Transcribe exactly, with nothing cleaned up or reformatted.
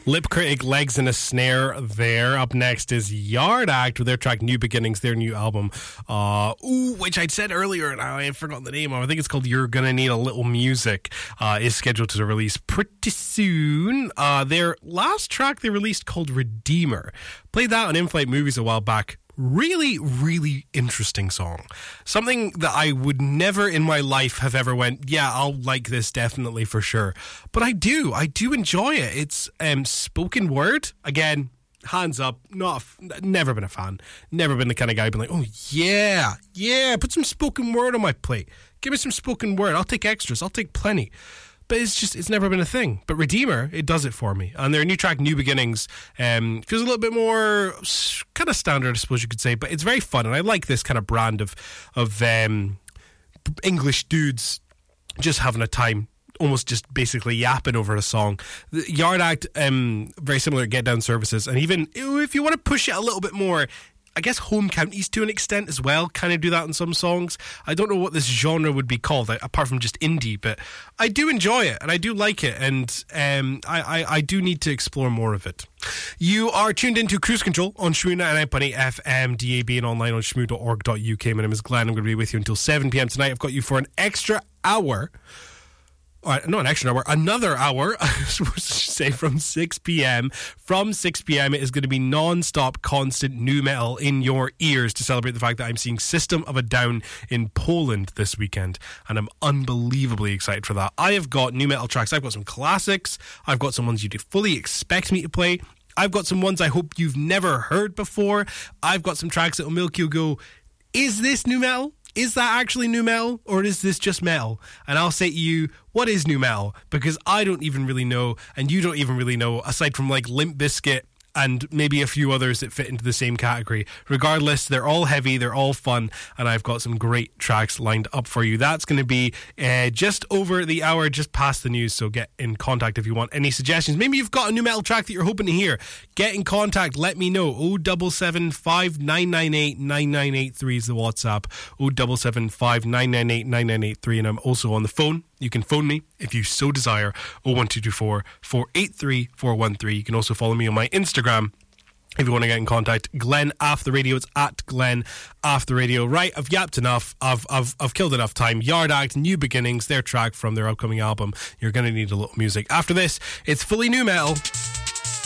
Lip Critic, Legs in a Snare there. Up next is Yard Act with their track New Beginnings, their new album, uh, ooh, which I'd said earlier and I had forgotten the name of. I think it's called You're Gonna Need a Little Music, uh, is scheduled to release pretty soon. Uh, their last track they released called Redeemer. Played that on In-Flight Movies a while back. Really, really interesting song. Something that I would never in my life have ever went, yeah, I'll like this definitely for sure. But I do. I do enjoy it. It's um, spoken word. Again, hands up. Not a, never been a fan. Never been the kind of guy being like, oh, yeah, yeah, put some spoken word on my plate. Give me some spoken word. I'll take extras. I'll take plenty. But it's just, it's never been a thing. But Redeemer, it does it for me. And their new track, New Beginnings, um, feels a little bit more kind of standard, I suppose you could say. But it's very fun. And I like this kind of brand of, of um, English dudes just having a time, almost just basically yapping over a song. The Yard Act, um, very similar to Get Down Services. And even if you want to push it a little bit more, I guess Home Counties to an extent as well kind of do that in some songs. I don't know what this genre would be called apart from just indie, but I do enjoy it and I do like it, and um, I, I, I do need to explore more of it. You are tuned into Cruise Control on Shmoo ninety-nine point eight F M, D A B, and online on shmoo dot org dot U K. My name is Glenn. I'm going to be with you until seven p.m. tonight. I've got you for an extra hour. Uh, not an extra hour, another hour, I was supposed to say, from six p.m. From six p.m. it is going to be non-stop, constant nu metal in your ears to celebrate the fact that I'm seeing System of a Down in Poland this weekend, and I'm unbelievably excited for that. I have got nu metal tracks. I've got some classics. I've got some ones you'd fully expect me to play. I've got some ones I hope you've never heard before. I've got some tracks that will make you go, is this nu metal? Is that actually nu metal, or is this just metal? And I'll say to you, what is nu metal? Because I don't even really know, and you don't even really know, aside from like Limp Bizkit and maybe a few others that fit into the same category. Regardless, they're all heavy, they're all fun, and I've got some great tracks lined up for you. That's going to be uh, just over the hour, just past the news, so get in contact if you want any suggestions. Maybe you've got a nu metal track that you're hoping to hear. Get in contact, let me know. oh seven seven, five nine nine eight, nine nine eight three is the WhatsApp. oh seven seven, five nine nine eight, nine nine eight three, and I'm also on the phone. You can phone me if you so desire, oh one two two four, four eight three, four one three. You can also follow me on my Instagram if you want to get in contact. Glenn After Radio. It's at Glenn After Radio. Right, I've yapped enough. I've, I've, I've killed enough time. Yard Act, New Beginnings, their track from their upcoming album. You're going to need a little music. After this, it's fully nu metal.